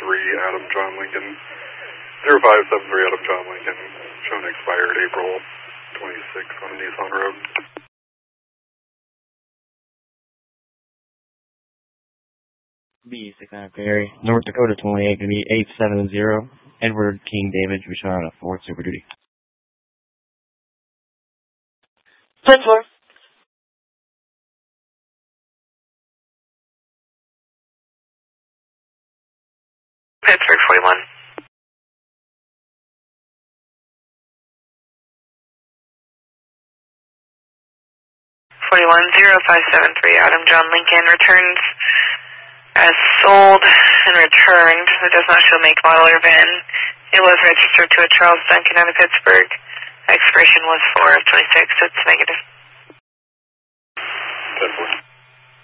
Adam John Lincoln. 0573 Adam John Lincoln. Shown expired April 26th on Nissan Road. B69 Ferry, North Dakota 28, going to be 870, Edward King David, to be shot on a Ford Super Duty. 10-4. Pittsburgh 41. 410573 Adam John Lincoln returns as sold and returned. It does not show make, model, or VIN. It was registered to a Charles Duncan out of Pittsburgh. Expiration was 4 of 26. It's negative. 10-4.